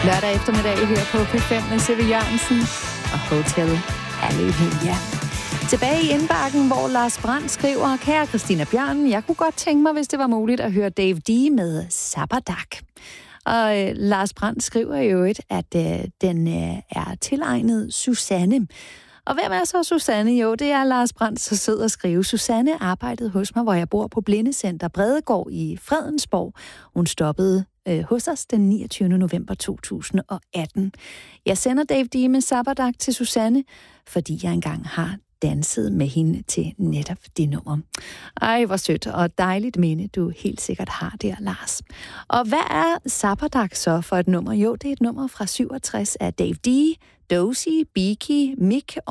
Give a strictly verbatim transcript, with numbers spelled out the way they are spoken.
Lørdag eftermiddag her på P fem med Sive Jørgensen og Hotel Halleluja. Tilbage i indbakken, hvor Lars Brandt skriver, kære Christina Bjørn, jeg kunne godt tænke mig, hvis det var muligt at høre Dave D. med Zabadak. Og øh, Lars Brandt skriver jo et, at øh, den øh, er tilegnet Susanne. Og hvem er så Susanne? Jo, det er Lars Brandt, så sidder og skriver. Susanne arbejdede hos mig, hvor jeg bor på Blindecenter Bredegård i Fredensborg. Hun stoppede øh, hos os den niogtyvende november to tusind og atten. Jeg sender Dave D. med Zabadak til Susanne, fordi jeg engang har danset med hende til netop det nummer. Ej, hvor sødt og dejligt minde, du helt sikkert har der, Lars. Og hvad er Zabadak så for et nummer? Jo, det er et nummer fra syvogtres af Dave D., Dozy, Beaky, Mick